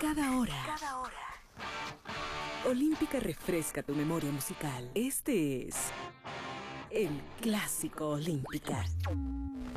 Cada hora. Olímpica refresca tu memoria musical. Este es el Clásico Olímpica.